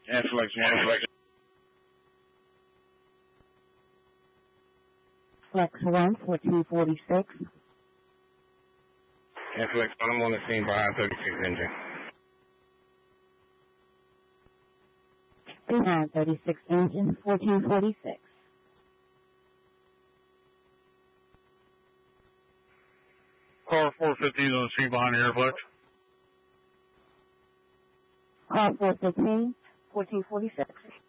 Flex 1. Flex 1, 1446. Flex 1, I'm on the scene behind 36 engine. Behind 36 engine, 1446. Car 415 on the scene behind the Airflex. Car 415, 1446.